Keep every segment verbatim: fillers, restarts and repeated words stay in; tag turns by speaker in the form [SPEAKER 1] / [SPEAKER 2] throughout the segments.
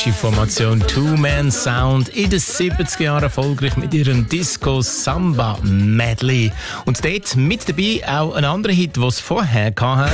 [SPEAKER 1] Die Formation Two-Man-Sound in den siebziger Jahren erfolgreich mit ihrem Disco-Samba-Medley. Und dort mit dabei auch ein anderer Hit, den sie vorher hatten.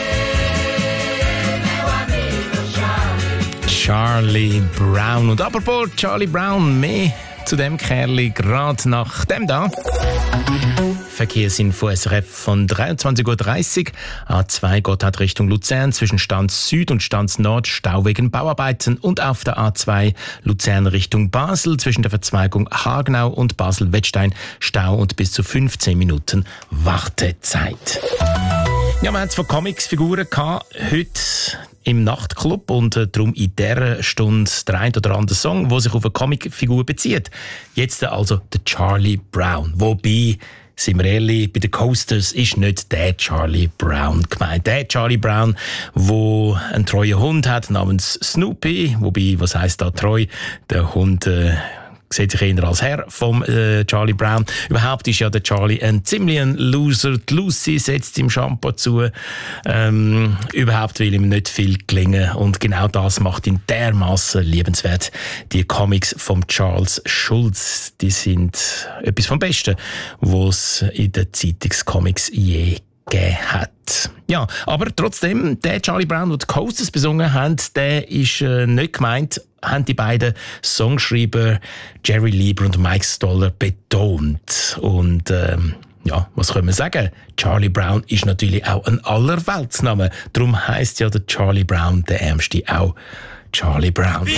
[SPEAKER 1] Charlie Brown. Und apropos Charlie Brown, mehr zu dem Kerli gerade nach dem da. Verkehrsinfo S R F von dreiundzwanzig Uhr dreißig. A zwei geht halt Richtung Luzern zwischen Stanz Süd und Stanz Nord, Stau wegen Bauarbeiten. Und auf der A zwei Luzern Richtung Basel zwischen der Verzweigung Hagenau und Basel-Wettstein, Stau und bis zu fünfzehn Minuten Wartezeit. Ja, wir hatten zwei Comics-Figuren heute im Nachtclub und äh, darum in dieser Stunde der ein oder andere Song, der sich auf eine Comicfigur bezieht. Jetzt also der Charlie Brown. Wobei, sind wir ehrlich, bei den Coasters ist nicht der Charlie Brown gemeint. Der Charlie Brown, der einen treuen Hund hat namens Snoopy. Wobei, was heisst da treu? Der Hund äh, sieht sich eher als Herr vom äh, Charlie Brown. Überhaupt ist ja der Charlie ein ziemlich ein Loser. Die Lucy setzt ihm Shampoo zu. Ähm, überhaupt will ihm nicht viel gelingen. Und genau das macht ihn dermassen liebenswert. Die Comics von Charles Schulz, die sind etwas vom Besten, was es in den Zeitungscomics je gegeben hat. Ja, aber trotzdem, der Charlie Brown, der die Coasters besungen hat, der ist äh, nicht gemeint, haben die beiden Songschreiber Jerry Lieber und Mike Stoller betont. Und ähm, ja, was können wir sagen? Charlie Brown ist natürlich auch ein Allerweltsname. Darum heisst ja der Charlie Brown, der Ärmste, auch Charlie Brown.